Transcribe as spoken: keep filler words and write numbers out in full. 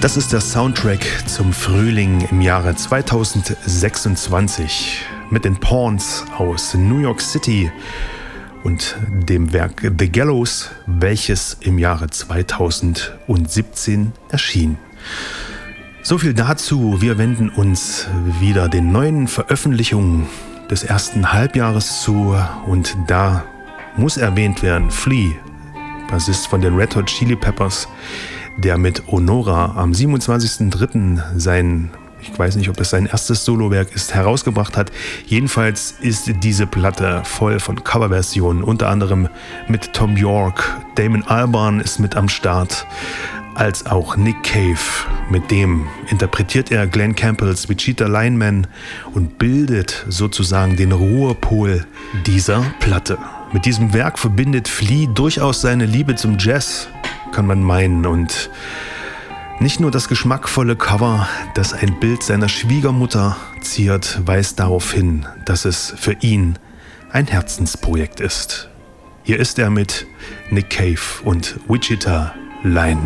Das ist der Soundtrack zum Frühling im Jahre zweitausendsechsundzwanzig mit den Pawns aus New York City und dem Werk The Gallows, welches im Jahre zweitausendsiebzehn erschien. So viel dazu. Wir wenden uns wieder den neuen Veröffentlichungen des ersten Halbjahres zu und da muss erwähnt werden Flea, Bassist von den Red Hot Chili Peppers, der mit Honora am siebenundzwanzigsten dritten sein, ich weiß nicht, ob das sein erstes Solowerk ist, herausgebracht hat. Jedenfalls ist diese Platte voll von Coverversionen, unter anderem mit Tom York. Damon Albarn ist mit am Start, als auch Nick Cave. Mit dem interpretiert er Glenn Campbells Wichita Lineman und bildet sozusagen den Ruhepol dieser Platte. Mit diesem Werk verbindet Flea durchaus seine Liebe zum Jazz, kann man meinen, und nicht nur das geschmackvolle Cover, das ein Bild seiner Schwiegermutter ziert, weist darauf hin, dass es für ihn ein Herzensprojekt ist. Hier ist er mit Nick Cave und Wichita Lineman.